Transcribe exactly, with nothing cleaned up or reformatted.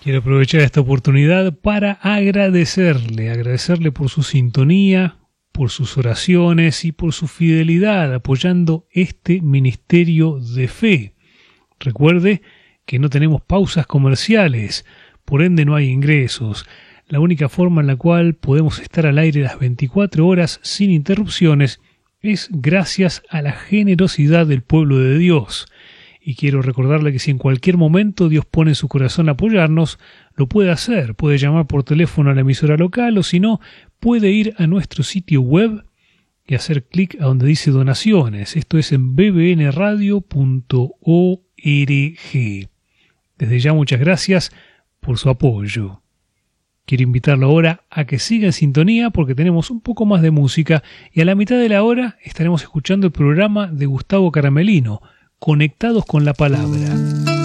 Quiero aprovechar esta oportunidad para agradecerle, agradecerle por su sintonía, por sus oraciones y por su fidelidad apoyando este ministerio de fe. Recuerde que no tenemos pausas comerciales, por ende no hay ingresos. La única forma en la cual podemos estar al aire las veinticuatro horas sin interrupciones es gracias a la generosidad del pueblo de Dios. Y quiero recordarle que si en cualquier momento Dios pone en su corazón apoyarnos, lo puede hacer. Puede llamar por teléfono a la emisora local o si no, puede ir a nuestro sitio web y hacer clic a donde dice donaciones. Esto es en b b n radio punto org. Desde ya muchas gracias por su apoyo. Quiero invitarlo ahora a que siga en sintonía porque tenemos un poco más de música y a la mitad de la hora estaremos escuchando el programa de Gustavo Caramelino, Conectados con la Palabra.